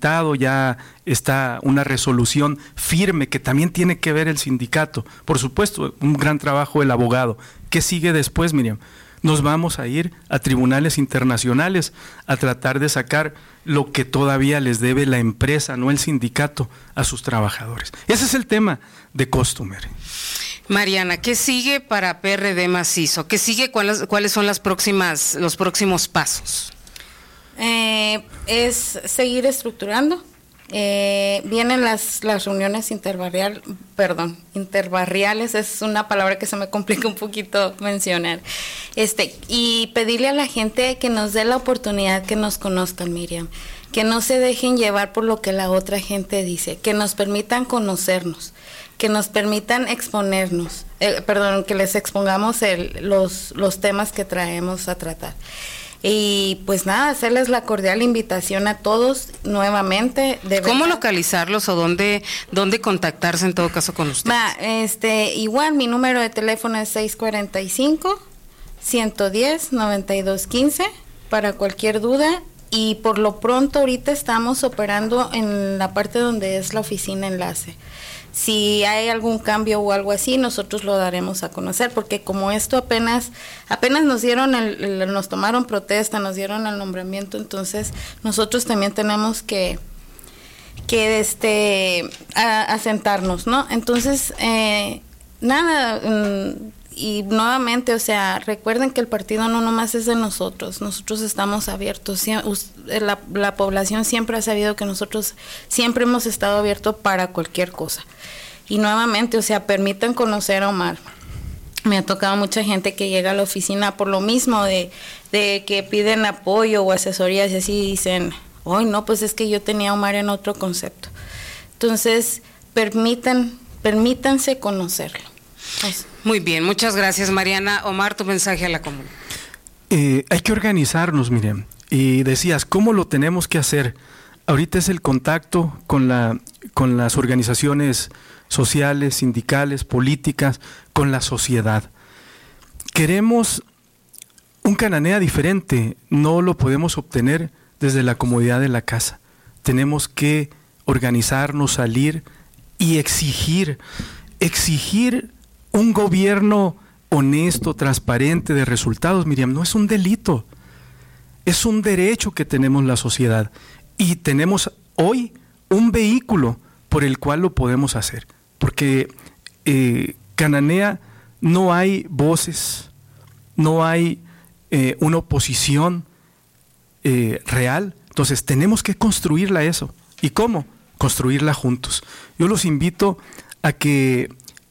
dictado, ya está una resolución firme que también tiene que ver el sindicato. Por supuesto, un gran trabajo del abogado. ¿Qué sigue después, Miriam? Nos vamos a ir a tribunales internacionales a tratar de sacar lo que todavía les debe la empresa, no el sindicato, a sus trabajadores. Ese es el tema de Costumer. Mariana, ¿qué sigue para PRD Macizo? ¿Qué sigue? ¿Cuáles son los próximos pasos? Es seguir estructurando. Vienen las reuniones interbarriales, es una palabra que se me complica un poquito mencionar. Y pedirle a la gente que nos dé la oportunidad que nos conozcan, Miriam, que no se dejen llevar por lo que la otra gente dice, que nos permitan conocernos, que nos permitan exponernos, que les expongamos los temas que traemos a tratar. Y pues nada, hacerles la cordial invitación a todos nuevamente. ¿Cómo localizarlos o dónde contactarse en todo caso con ustedes? Igual mi número de teléfono es 645-110-9215 para cualquier duda. Y por lo pronto ahorita estamos operando en la parte donde es la oficina enlace. Si hay algún cambio o algo así, nosotros lo daremos a conocer, porque como esto apenas nos dieron nos tomaron protesta, nos dieron el nombramiento, entonces nosotros también tenemos que asentarnos, ¿no? Entonces, y nuevamente, o sea, recuerden que el partido no nomás es de nosotros estamos abiertos, la población siempre ha sabido que nosotros siempre hemos estado abiertos para cualquier cosa. Y nuevamente, o sea, permitan conocer a Omar. Me ha tocado mucha gente que llega a la oficina por lo mismo de que piden apoyo o asesorías y así dicen, hoy no, pues es que yo tenía a Omar en otro concepto. Entonces, permítanse conocerlo. Eso. Muy bien, muchas gracias, Mariana. Omar, tu mensaje a la comuna. Hay que organizarnos, Miriam. Y decías, ¿cómo lo tenemos que hacer? Ahorita es el contacto con las organizaciones sociales, sindicales, políticas, con la sociedad. Queremos un Cananea diferente, no lo podemos obtener desde la comodidad de la casa. Tenemos que organizarnos, salir y exigir un gobierno honesto, transparente, de resultados. Miriam, no es un delito, es un derecho que tenemos la sociedad y tenemos hoy un vehículo por el cual lo podemos hacer, porque Cananea no hay voces, no hay una oposición real, entonces tenemos que construirla eso. ¿Y cómo? Construirla juntos. Yo los invito a que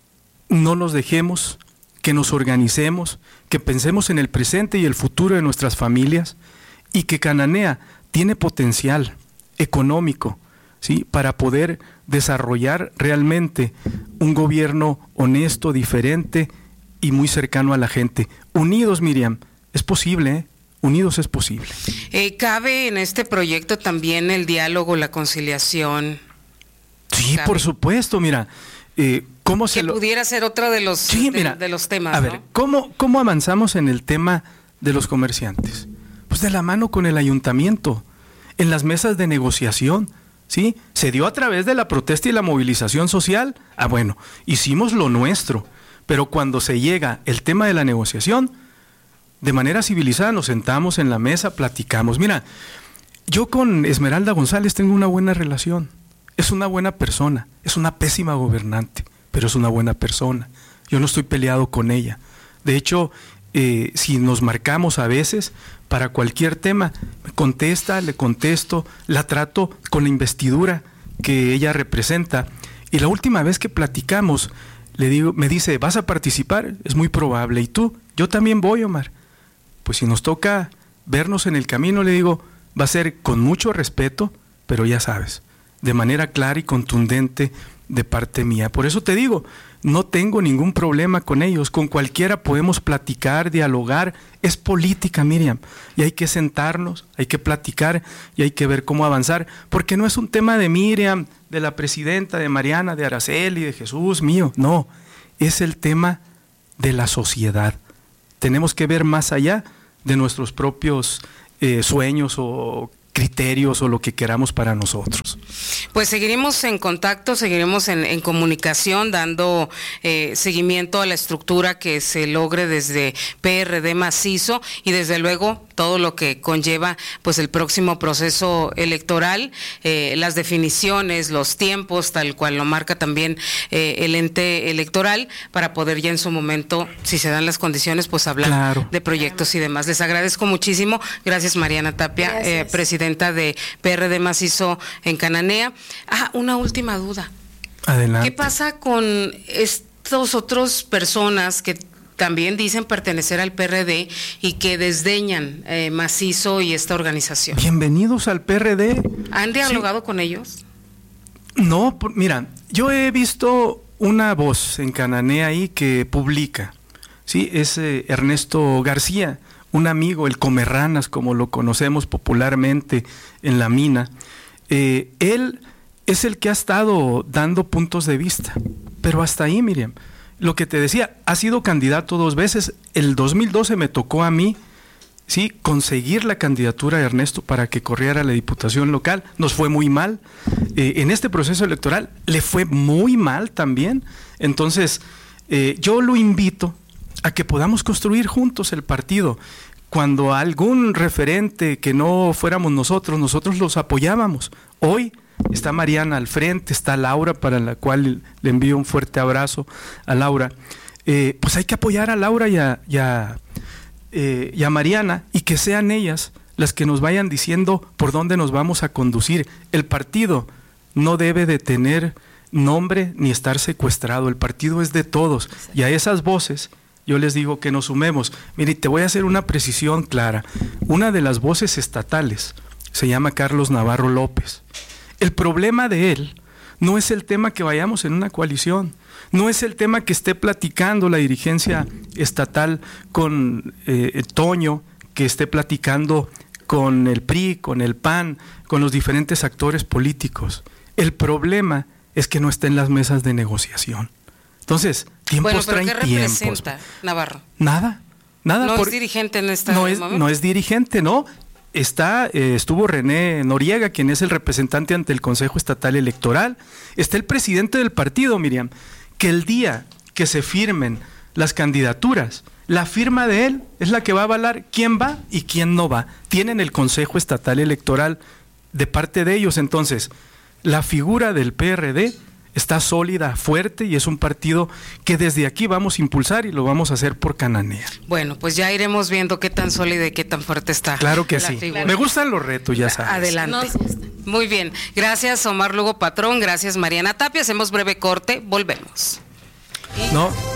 no nos dejemos, que nos organicemos, que pensemos en el presente y el futuro de nuestras familias, y que Cananea tiene potencial económico, ¿sí?, para poder desarrollar realmente un gobierno honesto, diferente y muy cercano a la gente. Unidos, Miriam, es posible, ¿eh? Unidos es posible. ¿Cabe en este proyecto también el diálogo, la conciliación? Sí, ¿cabe? Por supuesto, mira. ¿Cómo se pudiera ser otro de los, sí, mira, de los temas, a ver, ¿cómo avanzamos en el tema de los comerciantes? Pues de la mano con el ayuntamiento, en las mesas de negociación, ¿sí? Se dio a través de la protesta y la movilización social. Bueno, hicimos lo nuestro, pero cuando se llega el tema de la negociación, de manera civilizada nos sentamos en la mesa, platicamos. Mira, yo con Esmeralda González tengo una buena relación. Es una buena persona, es una pésima gobernante, pero es una buena persona. Yo no estoy peleado con ella. De hecho, si nos marcamos a veces para cualquier tema, me contesta, le contesto, la trato con la investidura que ella representa. Y la última vez que platicamos, me dice, ¿vas a participar? Es muy probable. ¿Y tú? Yo también voy, Omar. Pues si nos toca vernos en el camino, le digo, va a ser con mucho respeto, pero ya sabes, de manera clara y contundente de parte mía. Por eso te digo, no tengo ningún problema con ellos, con cualquiera podemos platicar, dialogar, es política, Miriam, y hay que sentarnos, hay que platicar y hay que ver cómo avanzar, porque no es un tema de Miriam, de la presidenta, de Mariana, de Araceli, de Jesús, mío, no, es el tema de la sociedad. Tenemos que ver más allá de nuestros propios sueños o criterios o lo que queramos para nosotros. Pues seguiremos en contacto, seguiremos en comunicación, dando seguimiento a la estructura que se logre desde PRD Macizo y desde luego todo lo que conlleva pues el próximo proceso electoral, las definiciones, los tiempos, tal cual lo marca también el ente electoral, para poder ya en su momento, si se dan las condiciones, pues hablar de proyectos y demás. Les agradezco muchísimo. Gracias, Mariana Tapia, presidenta de PRD Macizo en Cananea. Una última duda. Adelante. ¿Qué pasa con estos otros personas que también dicen pertenecer al PRD y que desdeñan Macizo y esta organización? Bienvenidos al PRD. ¿Han dialogado con ellos? No, mira, yo he visto una voz en Cananea ahí que publica, ¿sí? Es Ernesto García, un amigo, el Comerranas, como lo conocemos popularmente en la mina. Él es el que ha estado dando puntos de vista, pero hasta ahí, Miriam. Lo que te decía, ha sido candidato 2 veces. El 2012 me tocó a mí, sí, conseguir la candidatura de Ernesto para que corriera a la diputación local. Nos fue muy mal. En este proceso electoral le fue muy mal también. Entonces, yo lo invito a que podamos construir juntos el partido. Cuando algún referente que no fuéramos nosotros los apoyábamos. Hoy está Mariana al frente, está Laura, para la cual le envío un fuerte abrazo a Laura. Pues hay que apoyar a Laura y a Mariana, y que sean ellas las que nos vayan diciendo por dónde nos vamos a conducir. El partido no debe de tener nombre ni estar secuestrado. El partido es de todos. Y a esas voces yo les digo que nos sumemos. Mire, te voy a hacer una precisión clara. Una de las voces estatales se llama Carlos Navarro López. El problema de él no es el tema que vayamos en una coalición, no es el tema que esté platicando la dirigencia estatal con Toño, que esté platicando con el PRI, con el PAN, con los diferentes actores políticos. El problema es que no está en las mesas de negociación. Entonces, tiempos traen tiempos. ¿Qué representa Navarro? Nada. No es dirigente en este momento. No es dirigente, no. Estuvo René Noriega, quien es el representante ante el Consejo Estatal Electoral. Está el presidente del partido, Miriam, que el día que se firmen las candidaturas, la firma de él es la que va a avalar quién va y quién no va. Tienen el Consejo Estatal Electoral de parte de ellos. Entonces, la figura del PRD está sólida, fuerte, y es un partido que desde aquí vamos a impulsar y lo vamos a hacer por Cananea. Bueno, pues ya iremos viendo qué tan sólida y qué tan fuerte está. Claro que sí. Figura. Me gustan los retos, ya sabes. Adelante. Muy bien. Gracias, Omar Lugo Patrón. Gracias, Mariana Tapia. Hacemos breve corte. Volvemos. No.